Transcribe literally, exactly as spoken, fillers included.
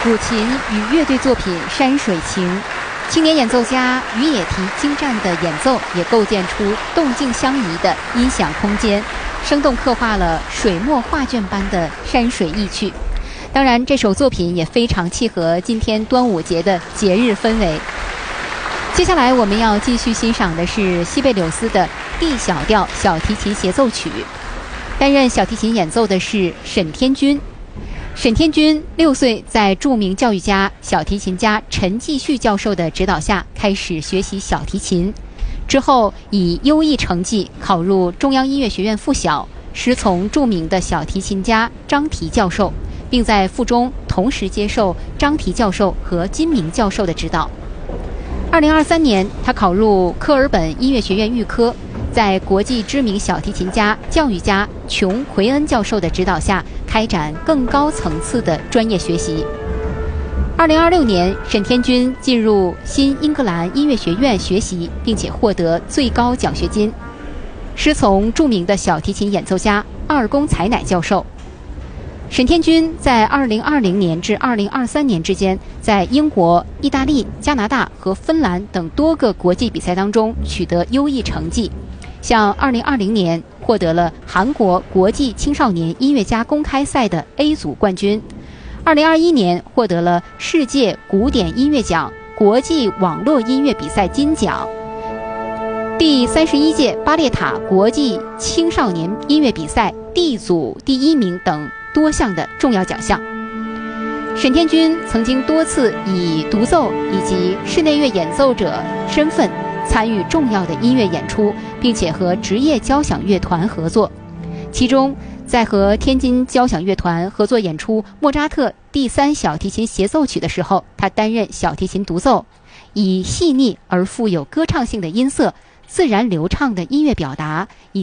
古琴与乐队作品《山水情》，青年演奏家于野提精湛的演奏也构建出动静相宜的音响空间，生动刻画了水墨画卷般的山水意趣。当然，这首作品也非常契合今天端午节的节日氛围。接下来我们要继续欣赏的是西贝柳斯的 D 小调小提琴协奏曲，担任小提琴演奏的是沈天君。沈天君六岁在著名教育家、小提琴家陈继续教授的指导下开始学习小提琴，之后以优异成绩考入中央音乐学院附小，师从著名的小提琴家张提教授，并在附中同时接受张提教授和金明教授的指导。二零二三年，他考入科尔本音乐学院预科，在国际知名小提琴家、教育家琼·奎恩教授的指导下，开展更高层次的专业学习。二零二六年，沈天君进入新英格兰音乐学院学习，并且获得最高奖学金，师从著名的小提琴演奏家二宫才乃教授。沈天君在二零二零年至二零二三年之间，在英国、意大利、加拿大和芬兰等多个国际比赛当中取得优异成绩，像二零二零年获得了韩国国际青少年音乐家公开赛的 A 组冠军，二零二一年获得了世界古典音乐奖国际网络音乐比赛金奖，第三十一届巴列塔国际青少年音乐比赛 D 组第一名等多项的重要奖项。沈天君曾经多次以独奏以及室内乐演奏者身份参与重要的音乐演出，并且和职业交响乐团合作。其中，在和天津交响乐团合作演出莫扎特第三小提琴协奏曲的时候，他担任小提琴独奏，以细腻而富有歌唱性的音色、自然流畅的音乐表达以